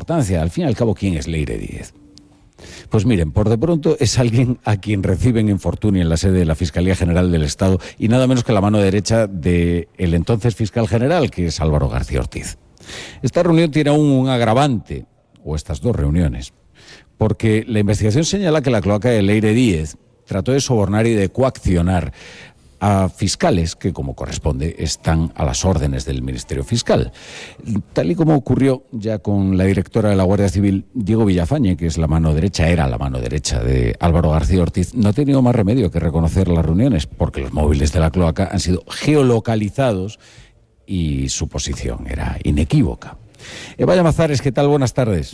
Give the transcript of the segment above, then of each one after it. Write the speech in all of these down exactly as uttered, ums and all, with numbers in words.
importancia. Al fin y al cabo, ¿quién es Leire Díez? Pues miren, por de pronto es alguien a quien reciben en Fortuny en la sede de la Fiscalía General del Estado y nada menos que la mano derecha del entonces fiscal general, que es Álvaro García Ortiz. Esta reunión tiene aún un agravante, o estas dos reuniones, porque la investigación señala que la cloaca de Leire Díez trató de sobornar y de coaccionar a fiscales que, como corresponde, están a las órdenes del Ministerio Fiscal. Tal y como ocurrió ya con la directora de la Guardia Civil, Diego Villafañe, que es la mano derecha, era la mano derecha de Álvaro García Ortiz, no ha tenido más remedio que reconocer las reuniones, porque los móviles de la cloaca han sido geolocalizados y su posición era inequívoca. Eva Llamazares, ¿qué tal? Buenas tardes.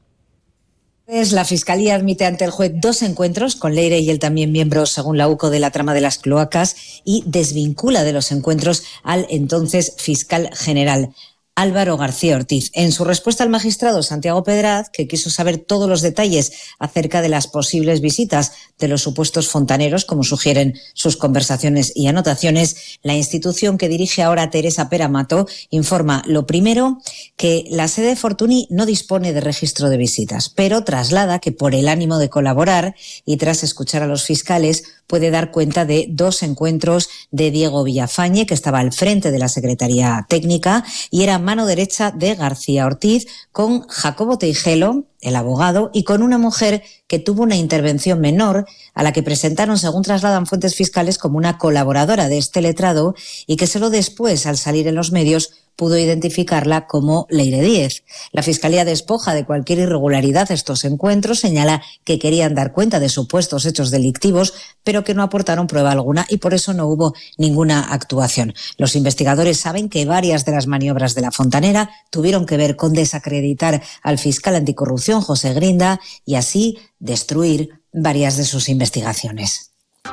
La Fiscalía admite ante el juez dos encuentros con Leire y él también miembro, según la U C O, de la trama de las cloacas y desvincula de los encuentros al entonces fiscal general Álvaro García Ortiz. En su respuesta al magistrado Santiago Pedraz, que quiso saber todos los detalles acerca de las posibles visitas de los supuestos fontaneros, como sugieren sus conversaciones y anotaciones, la institución que dirige ahora Teresa Pera Mato informa, lo primero, que la sede de Fortuny no dispone de registro de visitas, pero traslada que por el ánimo de colaborar y tras escuchar a los fiscales puede dar cuenta de dos encuentros de Diego Villafañe, que estaba al frente de la Secretaría Técnica y era mano derecha de García Ortiz, con Jacobo Teijelo, el abogado, y con una mujer que tuvo una intervención menor, a la que presentaron, según trasladan fuentes fiscales, como una colaboradora de este letrado y que solo después, al salir en los medios, pudo identificarla como Leire Díez. La Fiscalía despoja de cualquier irregularidad estos encuentros, señala que querían dar cuenta de supuestos hechos delictivos, pero que no aportaron prueba alguna y por eso no hubo ninguna actuación. Los investigadores saben que varias de las maniobras de la fontanera tuvieron que ver con desacreditar al fiscal anticorrupción José Grinda y así destruir varias de sus investigaciones.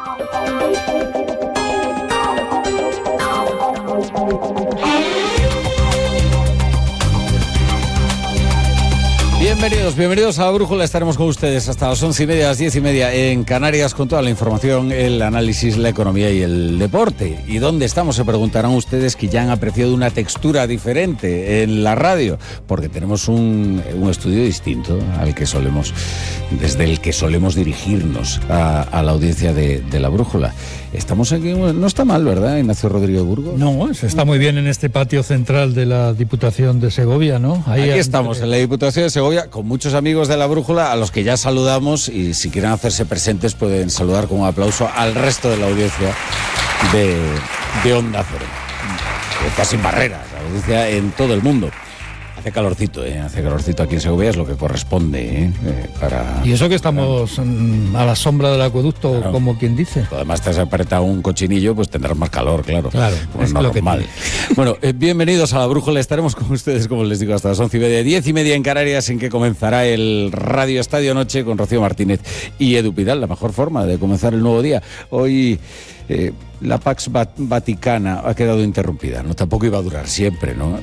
Bienvenidos, bienvenidos a la Brújula. Estaremos con ustedes hasta las once y media, las diez y media en Canarias con toda la información, el análisis, la economía y el deporte. ¿Y dónde estamos? Se preguntarán ustedes, que ya han apreciado una textura diferente en la radio, porque tenemos un, un estudio distinto al que solemos, desde el que solemos dirigirnos a, a la audiencia de, de la Brújula. Estamos aquí, no está mal, ¿verdad, Ignacio Rodríguez Burgos? No, se está muy bien en este patio central de la Diputación de Segovia, ¿no? Ahí aquí estamos, en la Diputación de Segovia, con muchos amigos de la Brújula, a los que ya saludamos, y si quieren hacerse presentes pueden saludar con un aplauso al resto de la audiencia de, de Onda Cero. Está sin barreras, la audiencia en todo el mundo. Hace calorcito, ¿eh? Hace calorcito aquí en Segovia, es lo que corresponde, ¿eh? Eh, para... Y eso que estamos mm, a la sombra del acueducto, claro, como quien dice. Además te has apretado un cochinillo, pues tendrás más calor, claro. Claro, pues es no lo normal. que Bueno, eh, bienvenidos a la Brújula. Estaremos con ustedes, como les digo, hasta las once y media, diez y media en Canarias, en que comenzará el Radio Estadio Noche con Rocío Martínez y Edu Pidal. La mejor forma de comenzar el nuevo día. Hoy eh, la Pax Vaticana ha quedado interrumpida, ¿no? Tampoco iba a durar siempre, ¿no?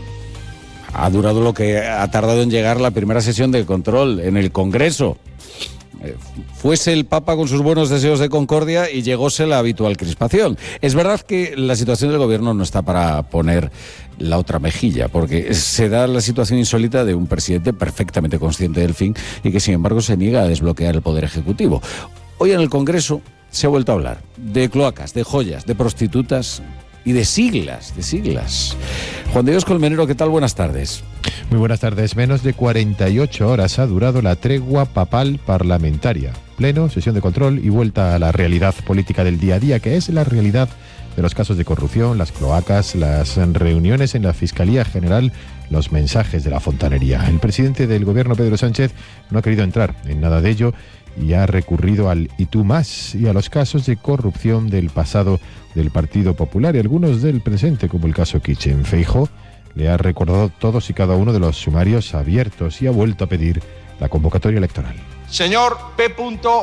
Ha durado lo que ha tardado en llegar la primera sesión de control en el Congreso. Eh, fuese el Papa con sus buenos deseos de concordia y llegóse la habitual crispación. Es verdad que la situación del gobierno no está para poner la otra mejilla, porque se da la situación insólita de un presidente perfectamente consciente del fin y que sin embargo se niega a desbloquear el poder ejecutivo. Hoy en el Congreso se ha vuelto a hablar de cloacas, de joyas, de prostitutas y de siglas, de siglas. Juan de Dios Colmenero, ¿qué tal? Buenas tardes. Muy buenas tardes. Menos de cuarenta y ocho horas ha durado la tregua papal parlamentaria. Pleno, sesión de control y vuelta a la realidad política del día a día, que es la realidad de los casos de corrupción, las cloacas, las reuniones en la Fiscalía General, los mensajes de la fontanería. El presidente del gobierno, Pedro Sánchez, no ha querido entrar en nada de ello y ha recurrido al y tú más y a los casos de corrupción del pasado del Partido Popular y algunos del presente, como el caso Kitchen. Feijóo le ha recordado todos y cada uno de los sumarios abiertos y ha vuelto a pedir la convocatoria electoral. Señor P.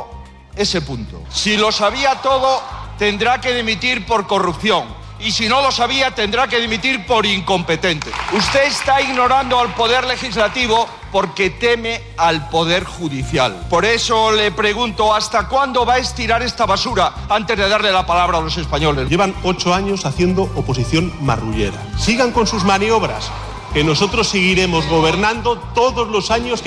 S. Si lo sabía todo, tendrá que dimitir por corrupción. Y si no lo sabía, tendrá que dimitir por incompetente. Usted está ignorando al Poder Legislativo porque teme al Poder Judicial. Por eso le pregunto, ¿hasta cuándo va a estirar esta basura antes de darle la palabra a los españoles? Llevan ocho años haciendo oposición marrullera. Sigan con sus maniobras, que nosotros seguiremos gobernando todos los años que